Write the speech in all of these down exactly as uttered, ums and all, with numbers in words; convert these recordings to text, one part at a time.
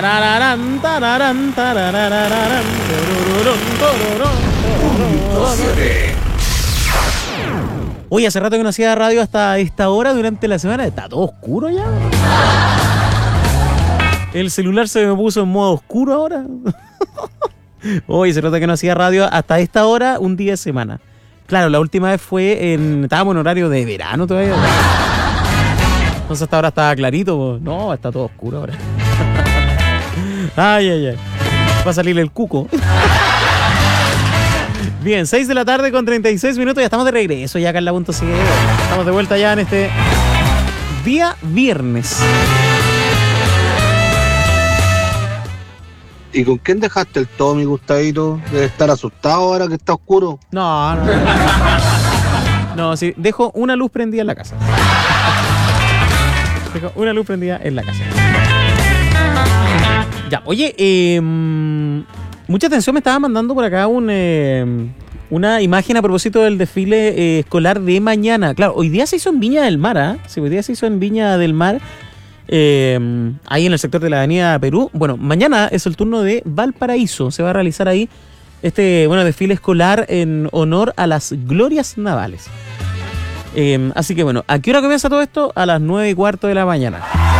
Tarararán, tararán, tarararán, turururún, tururún, tururún. Oye, hace rato que no hacía radio hasta esta hora durante la semana. ¿Está todo oscuro ya? El celular se me puso en modo oscuro ahora. Oye, hace rato que no hacía radio hasta esta hora, un día de semana. Claro, la última vez fue en... Estábamos en horario de verano todavía. Entonces hasta ahora estaba clarito. Pues. No, está todo oscuro ahora. Ay, ay, ay. Va a salir el cuco. Bien, seis de la tarde con treinta y seis minutos. Ya estamos de regreso ya acá en la punto C. Estamos de vuelta ya en este día viernes. ¿Y con quién dejaste el Tommy, Gustavito? Debe estar asustado ahora que está oscuro. No, no. No, sí, dejo una luz prendida en la casa. Dejo una luz prendida en la casa. Ya, oye, eh, mucha atención, me estaba mandando por acá un, eh, una imagen a propósito del desfile eh, escolar de mañana. Claro, hoy día se hizo en Viña del Mar, ¿ah? ¿eh? Sí, hoy día se hizo en Viña del Mar. Eh, ahí en el sector de la Avenida Perú. Bueno, mañana es el turno de Valparaíso. Se va a realizar ahí este bueno desfile escolar en honor a las glorias navales. Eh, así que bueno, ¿a qué hora comienza todo esto? A las nueve y cuarto de la mañana.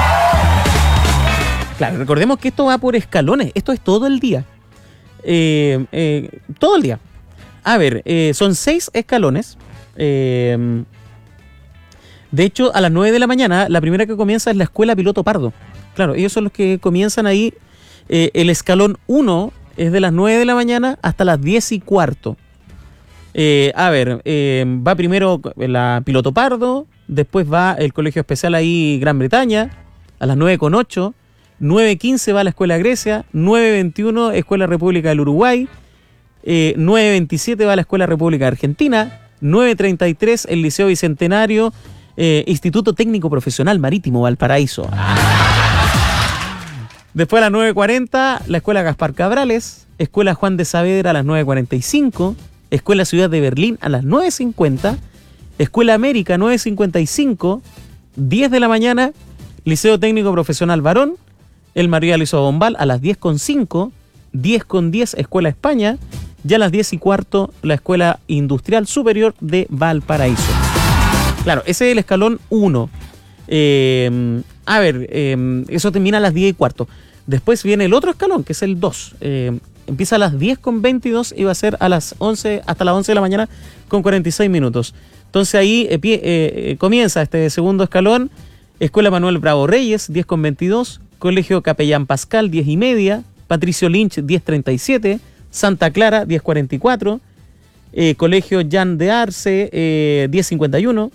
Claro, recordemos que esto va por escalones. Esto es todo el día. Eh, eh, todo el día. A ver, eh, son seis escalones. Eh... De hecho, a las nueve de la mañana, la primera que comienza es la Escuela Piloto Pardo. Claro, ellos son los que comienzan ahí. Eh, el escalón uno es de las nueve de la mañana hasta las diez y cuarto. Eh, a ver, eh, va primero la Piloto Pardo, después va el Colegio Especial ahí Gran Bretaña, a las nueve con ocho. nueve quince va la Escuela Grecia, nueve veintiuno Escuela República del Uruguay, eh, nueve veintisiete va la Escuela República de Argentina, nueve treinta y tres el Liceo Bicentenario, Eh, Instituto Técnico Profesional Marítimo Valparaíso. Después a las nueve cuarenta, la Escuela Gaspar Cabrales, Escuela Juan de Saavedra a las nueve cuarenta y cinco, Escuela Ciudad de Berlín a las nueve cincuenta, Escuela América nueve cincuenta y cinco, diez de la mañana, Liceo Técnico Profesional Varón, el María Aliso Bombal a las diez con cinco, diez con diez Escuela España, y a las diez y cuarto la Escuela Industrial Superior de Valparaíso. Claro, ese es el escalón uno. Eh, a ver, eh, eso termina a las diez y cuarto. Después viene el otro escalón, que es el dos. Eh, empieza a las diez con veintidós y va a ser a las once, hasta las once de la mañana con cuarenta y seis minutos. Entonces ahí eh, pie, eh, comienza este segundo escalón. Escuela Manuel Bravo Reyes, diez con veintidós. Colegio Capellán Pascal, diez y media. Patricio Lynch, diez treinta y siete. Santa Clara, diez cuarenta y cuatro. Eh, Colegio Jan de Arce, eh, diez cincuenta y uno.